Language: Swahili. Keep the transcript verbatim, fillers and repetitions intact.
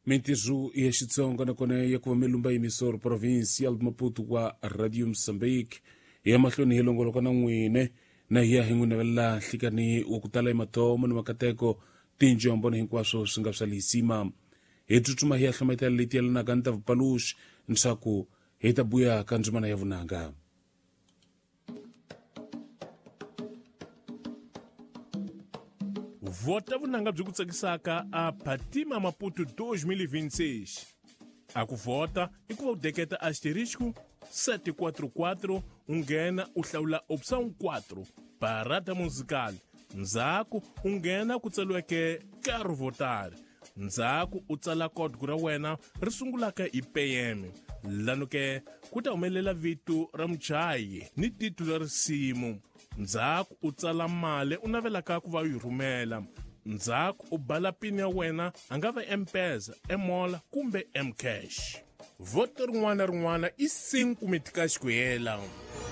Mintizu ya Xitsonga na kona ya kuva melumba emisor provincial Maputo wa Radio Mozambique ya mahloni hilongolo kana n'wine na ya hinguna vela hlikani wa kutala ematomo ni makateko tinjombo na hinkwaswo swi nga swa lisima hi tsutsuma hi ya hlametela leti yelanaka ni ta vupaluxi nsaku hi ta buya ka ndzimana ya vunanga. Vota vunanga byi ku tsakisaka a Patima Maputo dois mil e vinte e seis. A ku vota i ku va u deketa asterisco sete quatro quatro u nghena u hlawula opção quatro parada musical. Ndzhaku u nghena ku tsaliweke quero votar. Ndzhaku u tsala código ra wena ri sungulaka hi P M. Lano ke ku ta humelela vito ra muchayi ni titulu ra risimu. Ndzhaku u tsala mali u navelaka ku va u yi rhumela. Ndzhaku u bala pini ya wena a nga va M-Pesa, M-Mola kumbe M-Cash. Voto rin'wana na rin'wana i cinco meticais ku hela.